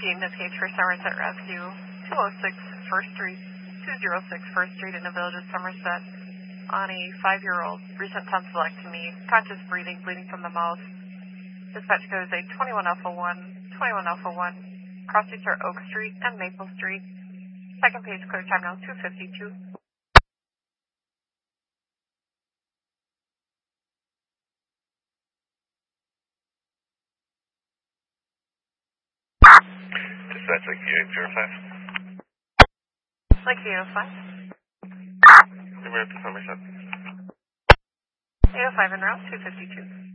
Unit page for Somerset Rescue, 206 First Street, 206 First Street in the village of Somerset. On a 5-year-old, recent tonsillectomy, conscious breathing, bleeding from the mouth. Dispatch code is a 21 Alpha 1, 21 Alpha 1. Cross streets are Oak Street and Maple Street. Second page, clear time now 2:52. Dispatch Lake View 805. Lake View 805. Number to Somerset. 805 en route, 252.